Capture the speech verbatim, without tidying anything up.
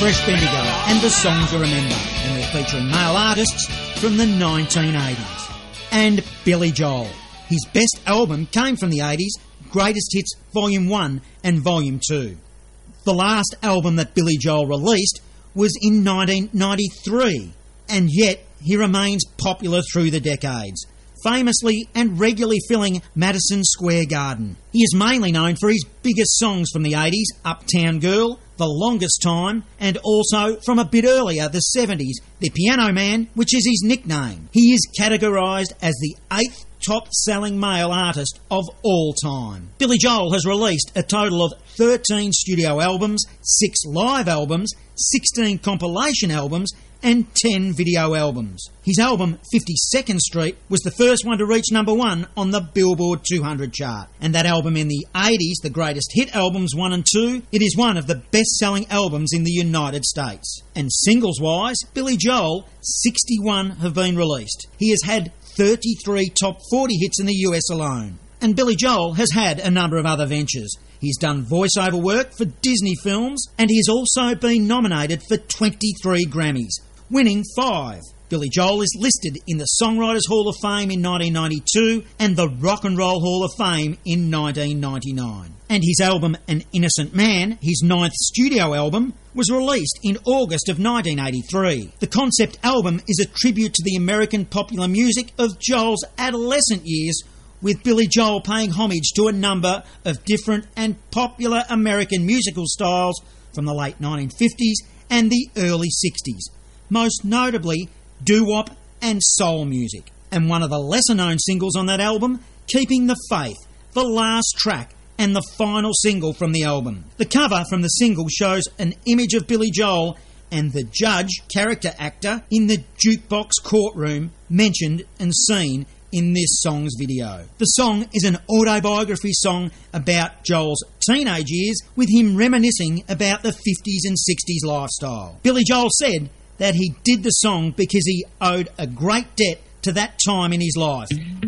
Fresh Bendigo and the Song to Remember, and we're featuring male artists from the nineteen eighties. And Billy Joel. His best album came from the eighties, Greatest Hits Volume one and Volume two. The last album that Billy Joel released was in nineteen ninety-three, and yet he remains popular through the decades, famously and regularly filling Madison Square Garden. He is mainly known for his biggest songs from the eighties, Uptown Girl, The Longest Time, and also from a bit earlier, the seventies, The Piano Man, which is his nickname. He is categorised as the eighth top-selling male artist of all time. Billy Joel has released a total of thirteen studio albums, six live albums, sixteen compilation albums, and ten video albums. His album, fifty-second Street, was the first one to reach number one on the Billboard two hundred chart. And that album in the eighties, the Greatest Hit Albums one and two, it is one of the best-selling albums in the United States. And singles-wise, Billy Joel, sixty-one have been released. He has had thirty-three top forty hits in the U S alone. And Billy Joel has had a number of other ventures. He's done voiceover work for Disney films, and he has also been nominated for twenty-three Grammys, winning five. Billy Joel is listed in the Songwriters Hall of Fame in nineteen ninety-two and the Rock and Roll Hall of Fame in nineteen ninety-nine. And his album An Innocent Man, his ninth studio album, was released in August of nineteen eighty-three. The concept album is a tribute to the American popular music of Joel's adolescent years, with Billy Joel paying homage to a number of different and popular American musical styles from the late nineteen fifties and the early sixties, most notably doo-wop and soul music. And one of the lesser-known singles on that album, Keeping the Faith, the last track and the final single from the album. The cover from the single shows an image of Billy Joel and the judge, character actor, in the jukebox courtroom mentioned and seen in this song's video. The song is an autobiography song about Joel's teenage years, with him reminiscing about the fifties and sixties lifestyle. Billy Joel said that he did the song because he owed a great debt to that time in his life,